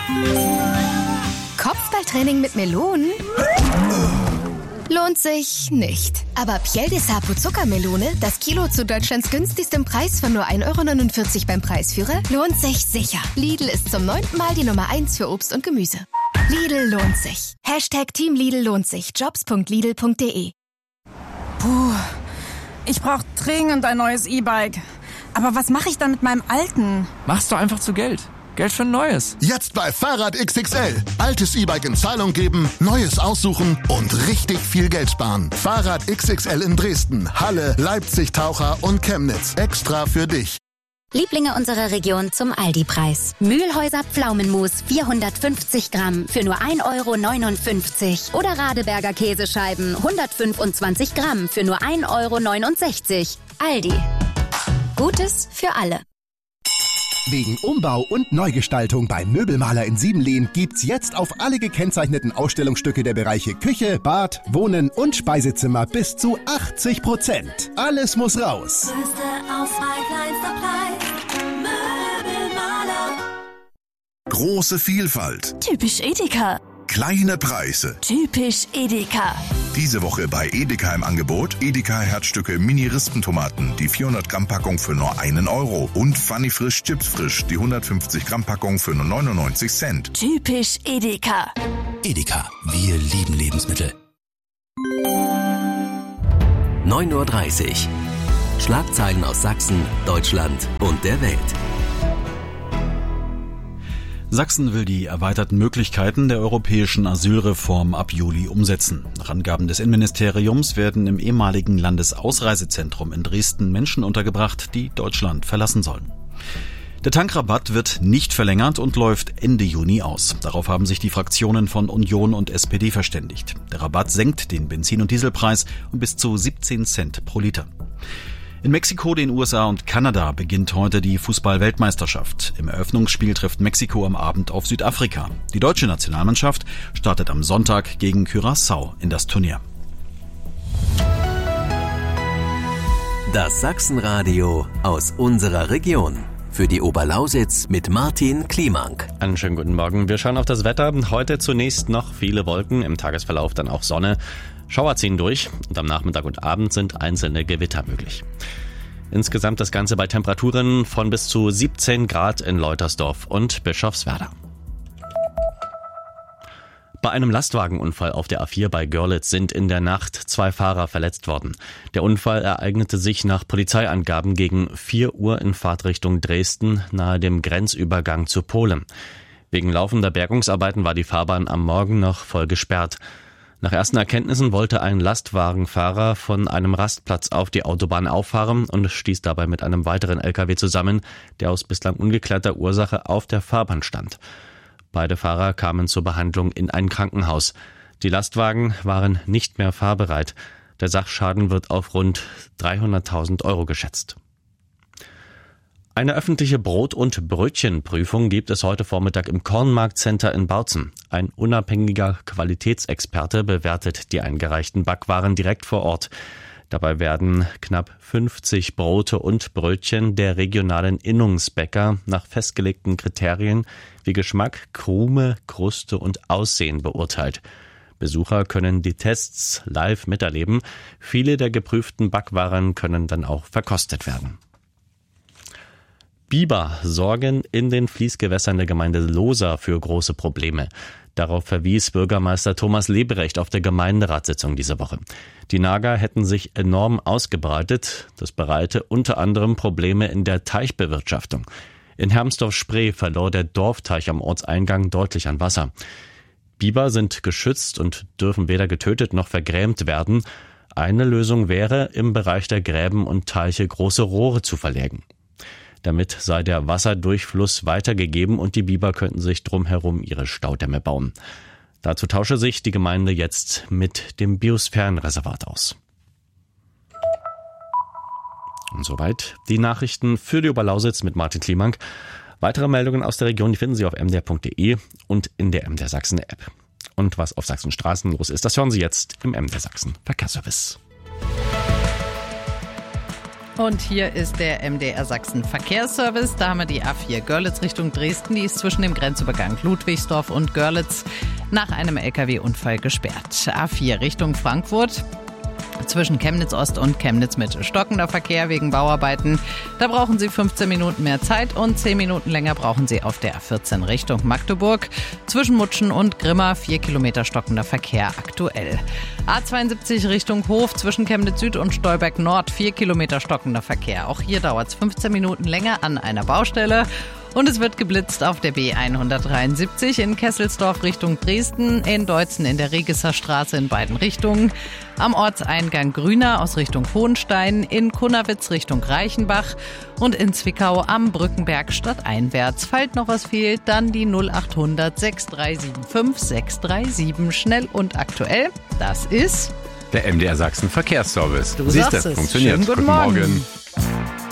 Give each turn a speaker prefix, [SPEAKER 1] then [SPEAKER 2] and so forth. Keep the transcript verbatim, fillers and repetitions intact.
[SPEAKER 1] Kopfballtraining mit Melonen? Lohnt sich nicht. Aber Piel de Sapo Zuckermelone, das Kilo zu Deutschlands günstigstem Preis von nur ein Euro neunundvierzig beim Preisführer, lohnt sich sicher. Lidl ist zum neunten Mal die Nummer eins für Obst und Gemüse. Lidl lohnt sich. Hashtag Team Lidl lohnt sich. Jobs punkt lidl punkt de.
[SPEAKER 2] Puh, ich brauche dringend ein neues E-Bike. Aber was mache ich dann mit meinem alten?
[SPEAKER 3] Machst du einfach zu Geld. Geld für ein neues.
[SPEAKER 4] Jetzt bei Fahrrad X X L. Altes E-Bike in Zahlung geben, neues aussuchen und richtig viel Geld sparen. Fahrrad X X L in Dresden, Halle, Leipzig, Taucher und Chemnitz. Extra für dich.
[SPEAKER 5] Lieblinge unserer Region zum Aldi-Preis. Mühlhäuser Pflaumenmus vierhundertfünfzig Gramm für nur ein Euro neunundfünfzig. Oder Radeberger Käsescheiben hundertfünfundzwanzig Gramm für nur ein Euro neunundsechzig. Aldi. Gutes für alle.
[SPEAKER 6] Wegen Umbau und Neugestaltung beim Möbelmaler in Siebenlehn gibt's jetzt auf alle gekennzeichneten Ausstellungsstücke der Bereiche Küche, Bad, Wohnen und Speisezimmer bis zu achtzig Prozent. Alles muss raus.
[SPEAKER 7] Große Vielfalt.
[SPEAKER 8] Typisch Edeka.
[SPEAKER 7] Kleine Preise.
[SPEAKER 8] Typisch Edeka.
[SPEAKER 7] Diese Woche bei Edeka im Angebot Edeka Herzstücke Mini-Rispentomaten, die vierhundert Gramm Packung für nur einen Euro und Funny Frisch Chips Frisch, die hundertfünfzig Gramm Packung für nur neunundneunzig Cent.
[SPEAKER 8] Typisch Edeka.
[SPEAKER 9] Edeka, wir lieben Lebensmittel. neun Uhr dreißig. Schlagzeilen aus Sachsen, Deutschland und der Welt.
[SPEAKER 10] Sachsen will die erweiterten Möglichkeiten der europäischen Asylreform ab Juli umsetzen. Nach Angaben des Innenministeriums werden im ehemaligen Landesausreisezentrum in Dresden Menschen untergebracht, die Deutschland verlassen sollen. Der Tankrabatt wird nicht verlängert und läuft Ende Juni aus. Darauf haben sich die Fraktionen von Union und S P D verständigt. Der Rabatt senkt den Benzin- und Dieselpreis um bis zu siebzehn Cent pro Liter. In Mexiko, den U S A und Kanada beginnt heute die Fußball-Weltmeisterschaft. Im Eröffnungsspiel trifft Mexiko am Abend auf Südafrika. Die deutsche Nationalmannschaft startet am Sonntag gegen Curaçao in das Turnier.
[SPEAKER 9] Das Sachsenradio aus unserer Region. Für die Oberlausitz mit Martin Kliemank.
[SPEAKER 11] Einen schönen guten Morgen. Wir schauen auf das Wetter. Heute zunächst noch viele Wolken, im Tagesverlauf dann auch Sonne. Schauer ziehen durch und am Nachmittag und Abend sind einzelne Gewitter möglich. Insgesamt das Ganze bei Temperaturen von bis zu siebzehn Grad in Leutersdorf und Bischofswerda. Bei einem Lastwagenunfall auf der A vier bei Görlitz sind in der Nacht zwei Fahrer verletzt worden. Der Unfall ereignete sich nach Polizeiangaben gegen vier Uhr in Fahrtrichtung Dresden nahe dem Grenzübergang zu Polen. Wegen laufender Bergungsarbeiten war die Fahrbahn am Morgen noch voll gesperrt. Nach ersten Erkenntnissen wollte ein Lastwagenfahrer von einem Rastplatz auf die Autobahn auffahren und stieß dabei mit einem weiteren L K W zusammen, der aus bislang ungeklärter Ursache auf der Fahrbahn stand. Beide Fahrer kamen zur Behandlung in ein Krankenhaus. Die Lastwagen waren nicht mehr fahrbereit. Der Sachschaden wird auf rund dreihunderttausend Euro geschätzt. Eine öffentliche Brot- und Brötchenprüfung gibt es heute Vormittag im Kornmarktcenter in Bautzen. Ein unabhängiger Qualitätsexperte bewertet die eingereichten Backwaren direkt vor Ort. Dabei werden knapp fünfzig Brote und Brötchen der regionalen Innungsbäcker nach festgelegten Kriterien wie Geschmack, Krume, Kruste und Aussehen beurteilt. Besucher können die Tests live miterleben. Viele der geprüften Backwaren können dann auch verkostet werden. Biber sorgen in den Fließgewässern der Gemeinde Lohsa für große Probleme. Darauf verwies Bürgermeister Thomas Leberecht auf der Gemeinderatssitzung diese Woche. Die Nager hätten sich enorm ausgebreitet. Das bereite unter anderem Probleme in der Teichbewirtschaftung. In Hermsdorf-Spree verlor der Dorfteich am Ortseingang deutlich an Wasser. Biber sind geschützt und dürfen weder getötet noch vergrämt werden. Eine Lösung wäre, im Bereich der Gräben und Teiche große Rohre zu verlegen. Damit sei der Wasserdurchfluss weitergegeben und die Biber könnten sich drumherum ihre Staudämme bauen. Dazu tausche sich die Gemeinde jetzt mit dem Biosphärenreservat aus. Und soweit die Nachrichten für die Oberlausitz mit Martin Kliemank. Weitere Meldungen aus der Region, die finden Sie auf m d r punkt d e und in der M D R Sachsen App. Und was auf Sachsen Straßen los ist, das hören Sie jetzt im M D R Sachsen Verkehrsservice.
[SPEAKER 12] Und hier ist der M D R Sachsen Verkehrsservice. Da haben wir die A vier Görlitz Richtung Dresden. Die ist zwischen dem Grenzübergang Ludwigsdorf und Görlitz nach einem L K W-Unfall gesperrt. A vier Richtung Frankfurt. Zwischen Chemnitz Ost und Chemnitz Mitte. Stockender Verkehr wegen Bauarbeiten. Da brauchen Sie fünfzehn Minuten mehr Zeit und zehn Minuten länger brauchen Sie auf der A vierzehn Richtung Magdeburg. Zwischen Mutschen und Grimma vier Kilometer stockender Verkehr aktuell. A zweiundsiebzig Richtung Hof zwischen Chemnitz Süd und Stolberg Nord vier Kilometer stockender Verkehr. Auch hier dauert es fünfzehn Minuten länger an einer Baustelle. Und es wird geblitzt auf der B hundertdreiundsiebzig in Kesselsdorf Richtung Dresden, in Deutzen in der Regisser Straße in beiden Richtungen, am Ortseingang Grüner aus Richtung Hohenstein, in Kunnawitz Richtung Reichenbach und in Zwickau am Brückenberg stadteinwärts. Falls noch was fehlt, dann die null achthundert sechs drei sieben fünf sechs drei sieben. Schnell und aktuell, das ist
[SPEAKER 13] der M D R Sachsen Verkehrsservice.
[SPEAKER 12] Du
[SPEAKER 13] Siehst
[SPEAKER 12] sagst
[SPEAKER 13] du,
[SPEAKER 12] es.
[SPEAKER 13] funktioniert.
[SPEAKER 12] Schönen guten,
[SPEAKER 13] guten
[SPEAKER 12] Morgen.
[SPEAKER 13] Morgen.